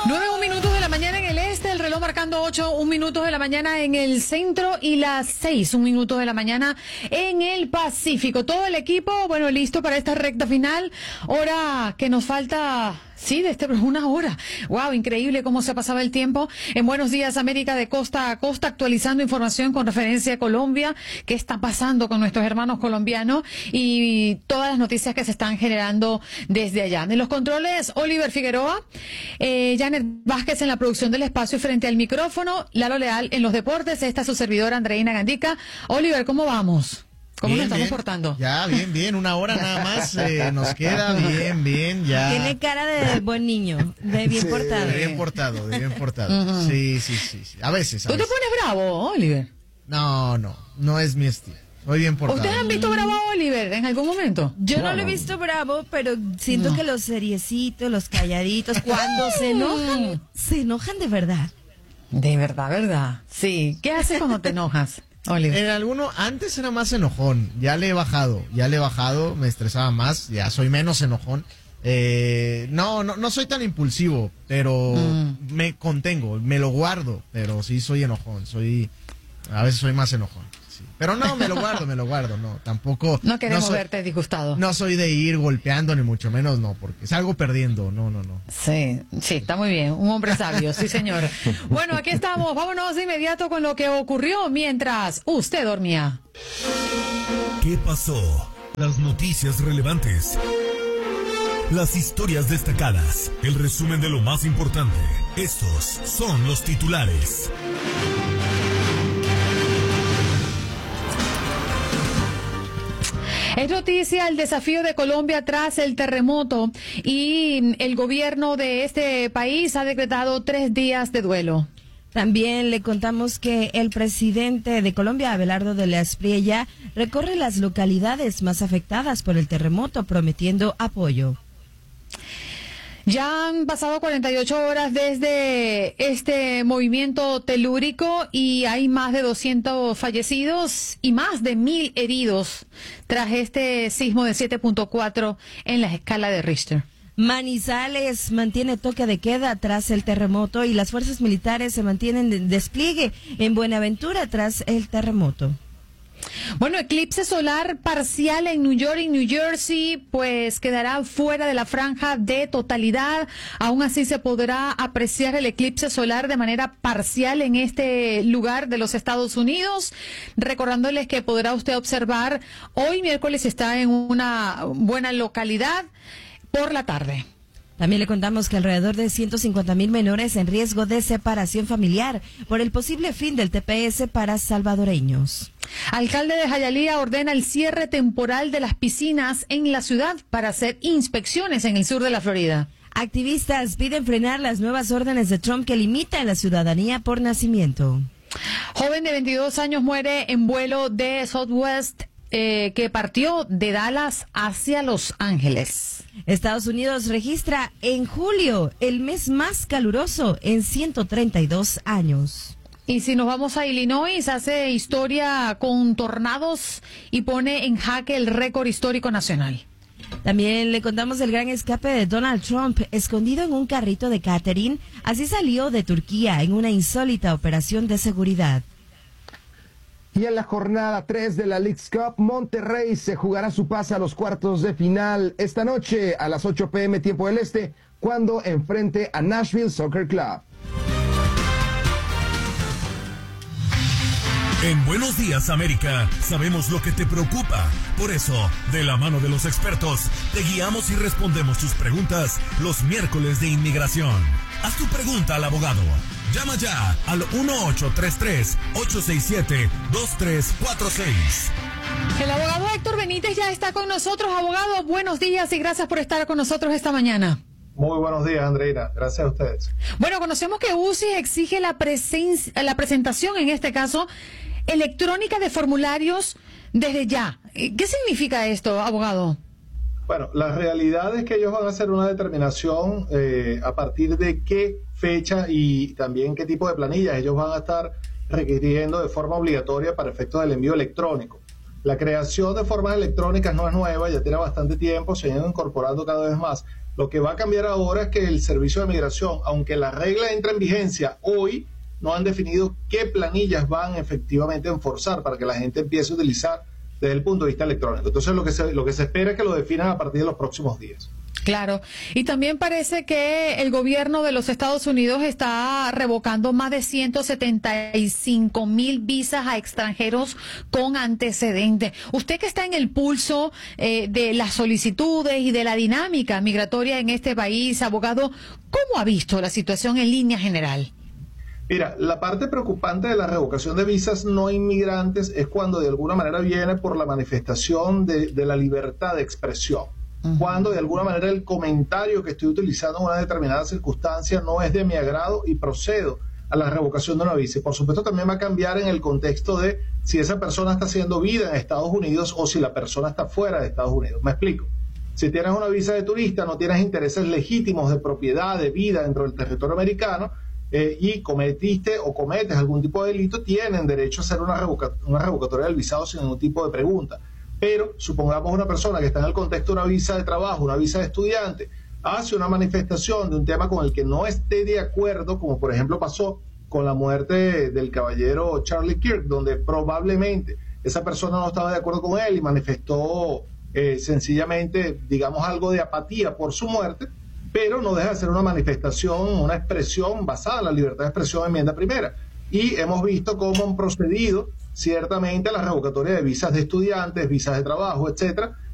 9:01 de la mañana en el este, el reloj marcando 8:01 de la mañana en el centro y las 6:01 de la mañana en el Pacífico. Todo el equipo, bueno, listo para esta recta final. Hora que nos falta, sí, una hora. Wow, increíble cómo se pasaba el tiempo. En Buenos Días América, de costa a costa, actualizando información con referencia a Colombia, qué está pasando con nuestros hermanos colombianos y todas las noticias que se están generando desde allá. En los controles, Oliver Figueroa, Janet Vázquez en la producción del espacio frente al micrófono, Lalo Leal en los deportes, esta es su servidora Andreina Gandica. Oliver, ¿cómo vamos? ¿Cómo nos estamos portando? Ya, bien, una hora nada más nos queda, bien, ya. Tiene cara de buen niño, de bien portado. De bien portado. Uh-huh. Sí. A veces. ¿Tú te pones bravo, Oliver? No es mi estilo. Soy bien portado. ¿Ustedes han visto bravo a Oliver en algún momento? Yo no lo he visto bravo, pero siento que los seriecitos, los calladitos, cuando se enojan de verdad. De verdad. Sí. ¿Qué haces cuando te enojas, Oliver? Antes era más enojón, ya le he bajado, me estresaba más, ya soy menos enojón. No soy tan impulsivo, pero me contengo, me lo guardo, pero sí soy enojón, a veces soy más enojón. Sí. Pero no, me lo guardo, no, tampoco. No queremos verte disgustado. No soy de ir golpeando, ni mucho menos, no, porque salgo perdiendo, no. Sí, está muy bien, un hombre sabio, sí señor. Bueno, aquí estamos, vámonos de inmediato con lo que ocurrió mientras usted dormía. ¿Qué pasó? Las noticias relevantes. Las historias destacadas, el resumen de lo más importante. Estos son los titulares. Es noticia el desafío de Colombia tras el terremoto y el gobierno de este país ha decretado 3 días de duelo. También le contamos que el presidente de Colombia, Abelardo de la Espriella, recorre las localidades más afectadas por el terremoto prometiendo apoyo. Ya han pasado 48 horas desde este movimiento telúrico y hay más de 200 fallecidos y más de 1,000 heridos tras este sismo de 7.4 en la escala de Richter. Manizales mantiene toque de queda tras el terremoto y las fuerzas militares se mantienen en despliegue en Buenaventura tras el terremoto. Bueno, eclipse solar parcial en New York y New Jersey, pues quedará fuera de la franja de totalidad. Aún así se podrá apreciar el eclipse solar de manera parcial en este lugar de los Estados Unidos. Recordándoles que podrá usted observar hoy miércoles está en una buena localidad por la tarde. También le contamos que alrededor de 150,000 menores en riesgo de separación familiar por el posible fin del TPS para salvadoreños. Alcalde de Hialeah ordena el cierre temporal de las piscinas en la ciudad para hacer inspecciones en el sur de la Florida. Activistas piden frenar las nuevas órdenes de Trump que limitan la ciudadanía por nacimiento. Joven de 22 años muere en vuelo de Southwest que partió de Dallas hacia Los Ángeles. Estados Unidos registra en julio el mes más caluroso en 132 años. Y si nos vamos a Illinois, hace historia con tornados y pone en jaque el récord histórico nacional. También le contamos el gran escape de Donald Trump, escondido en un carrito de catering. Así salió de Turquía en una insólita operación de seguridad. Y en la jornada 3 de la Leagues Cup, Monterrey se jugará su pase a los cuartos de final esta noche a las 8 p.m. tiempo del este, cuando enfrente a Nashville Soccer Club. En Buenos Días América sabemos lo que te preocupa. Por eso, de la mano de los expertos, te guiamos y respondemos tus preguntas los miércoles de inmigración. Haz tu pregunta al abogado. Llama ya al 1833-867-2346. El abogado Héctor Benítez ya está con nosotros. Abogado, buenos días y gracias por estar con nosotros esta mañana. Muy buenos días, Andreina. Gracias a ustedes. Bueno, conocemos que UCI exige la presentación, en este caso, electrónica de formularios desde ya. ¿Qué significa esto, abogado? Bueno, la realidad es que ellos van a hacer una determinación a partir de qué fecha y también qué tipo de planillas ellos van a estar requiriendo de forma obligatoria para efectos del envío electrónico. La creación de formas electrónicas no es nueva, ya tiene bastante tiempo, se han ido incorporando cada vez más, Lo que va a cambiar ahora es que el Servicio de Migración, aunque la regla entra en vigencia hoy, no han definido qué planillas van efectivamente a enforzar para que la gente empiece a utilizar desde el punto de vista electrónico. Entonces lo que se espera es que lo definan a partir de los próximos días. Claro, y también parece que el gobierno de los Estados Unidos está revocando más de 175,000 visas a extranjeros con antecedentes. Usted que está en el pulso de las solicitudes y de la dinámica migratoria en este país, abogado, ¿cómo ha visto la situación en línea general? Mira, la parte preocupante de la revocación de visas no inmigrantes es cuando de alguna manera viene por la manifestación de la libertad de expresión. Cuando de alguna manera el comentario que estoy utilizando en una determinada circunstancia no es de mi agrado y procedo a la revocación de una visa. Y por supuesto también va a cambiar en el contexto de si esa persona está haciendo vida en Estados Unidos o si la persona está fuera de Estados Unidos. Me explico. Si tienes una visa de turista, no tienes intereses legítimos de propiedad, de vida dentro del territorio americano, y cometiste o cometes algún tipo de delito, tienen derecho a hacer una revocatoria del visado sin ningún tipo de pregunta. Pero supongamos una persona que está en el contexto de una visa de trabajo, una visa de estudiante, hace una manifestación de un tema con el que no esté de acuerdo, como por ejemplo pasó con la muerte del caballero Charlie Kirk, donde probablemente esa persona no estaba de acuerdo con él y manifestó sencillamente, digamos, algo de apatía por su muerte, pero no deja de ser una manifestación, una expresión basada en la libertad de expresión, enmienda primera. Y hemos visto cómo han procedido ciertamente a la revocatoria de visas de estudiantes, visas de trabajo, etcétera,